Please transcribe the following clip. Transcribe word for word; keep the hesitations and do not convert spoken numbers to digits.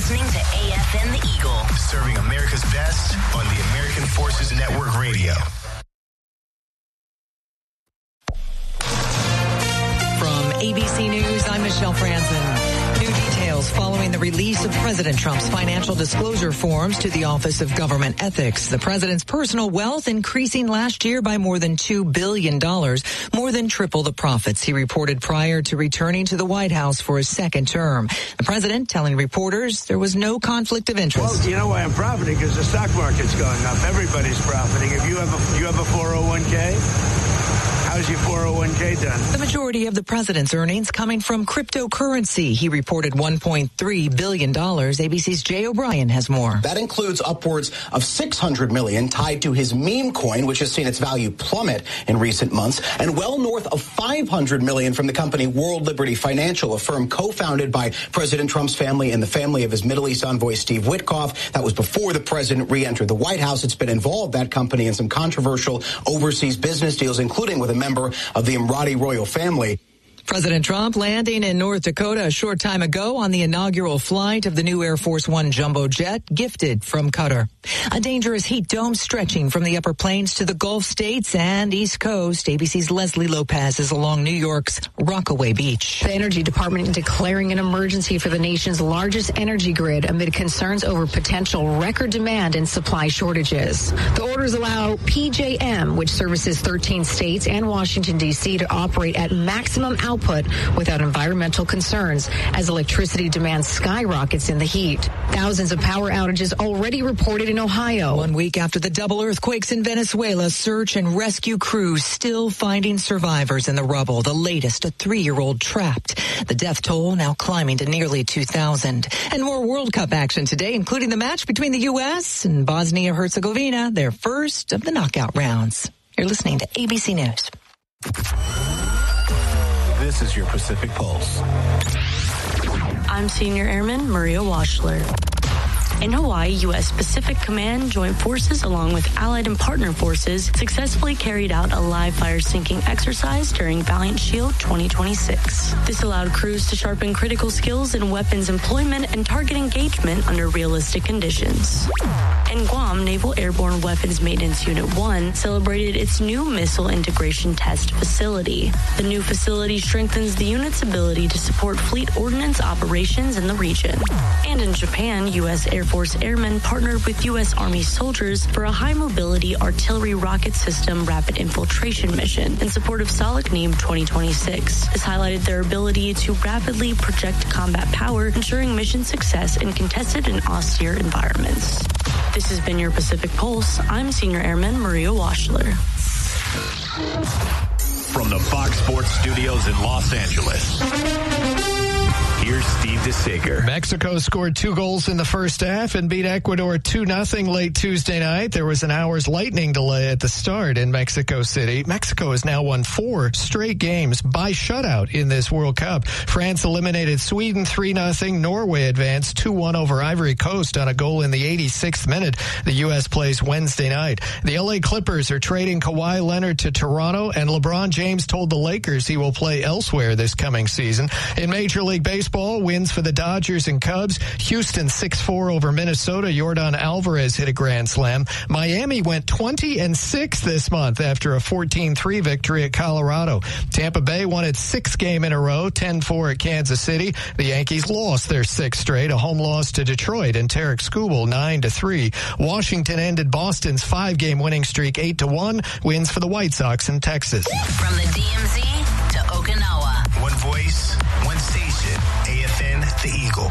listening to A F N The Eagle. Serving America's best on the American Forces Network Radio. From A B C News, I'm Michelle Franzen. New details following the release of President Trump's financial disclosure forms to the Office of Government Ethics. The president's personal wealth increasing last year by more than two billion dollars, more than triple the profits he reported prior to returning to the White House for his second term. The president telling reporters there was no conflict of interest. Well, you know why I'm profiting? Because the stock market's going up. Everybody's profiting. If you have a, you have a four oh one k, how's your four oh one k done? The majority of the president's earnings coming from cryptocurrency. He reported one point three billion dollars. A B C's Jay O'Brien has more. That includes upwards of six hundred million dollars tied to his meme coin, which has seen its value plummet in recent months, and well north of five hundred million dollars from the company World Liberty Financial, a firm co-founded by President Trump's family and the family of his Middle East envoy Steve Witkoff. That was before the president re-entered the White House. It's been involved, that company, in some controversial overseas business deals, including with a member of the Emirati royal family. President Trump landing in North Dakota a short time ago on the inaugural flight of the new Air Force One jumbo jet gifted from Qatar. A dangerous heat dome stretching from the upper plains to the Gulf states and East Coast. A B C's Leslie Lopez is along New York's Rockaway Beach. The Energy Department declaring an emergency for the nation's largest energy grid amid concerns over potential record demand and supply shortages. The orders allow P J M, which services thirteen states and Washington, D C, to operate at maximum output Output without environmental concerns as electricity demand skyrockets in the heat. Thousands of power outages already reported in Ohio. One week after the double earthquakes in Venezuela, search and rescue crews still finding survivors in the rubble. The latest, a three-year-old trapped. The death toll now climbing to nearly two thousand. And more World Cup action today, including the match between the U S and Bosnia-Herzegovina, their first of the knockout rounds. You're listening to A B C News. This is your Pacific Pulse. I'm Senior Airman Maria Washler. In Hawaii, U S Pacific Command Joint Forces, along with allied and partner forces, successfully carried out a live fire sinking exercise during Valiant Shield twenty twenty-six. This allowed crews to sharpen critical skills in weapons employment and target engagement under realistic conditions. In Guam, Naval Airborne Weapons Maintenance Unit one celebrated its new missile integration test facility. The new facility strengthens the unit's ability to support fleet ordnance operations in the region. And in Japan, U S Air Force Airmen partnered with U S Army soldiers for a high-mobility artillery rocket system rapid infiltration mission in support of Salakneem twenty twenty-six. This highlighted their ability to rapidly project combat power, ensuring mission success in contested and austere environments. This has been your Pacific Pulse. I'm Senior Airman Maria Washler. From the Fox Sports Studios in Los Angeles, here's Steve DeSager. Mexico scored two goals in the first half and beat Ecuador two nothing late Tuesday night. There was an hour's lightning delay at the start in Mexico City. Mexico has now won four straight games by shutout in this World Cup. France eliminated Sweden three nothing. Norway advanced two one over Ivory Coast on a goal in the eighty-sixth minute. The U S plays Wednesday night. The L A Clippers are trading Kawhi Leonard to Toronto, and LeBron James told the Lakers he will play elsewhere this coming season. In Major League Baseball, wins for the Dodgers and Cubs. Houston six four over Minnesota. Yordan Alvarez hit a grand slam. Miami went twenty and six this month after a fourteen three victory at Colorado. Tampa Bay won its sixth game in a row, ten four at Kansas City. The Yankees lost their sixth straight, a home loss to Detroit and Tarek Skubal nine to three. Washington ended Boston's five-game winning streak eight to one. Wins for the White Sox in Texas. From the D M Z to Okinawa. One voice, one station. A F N The Eagle.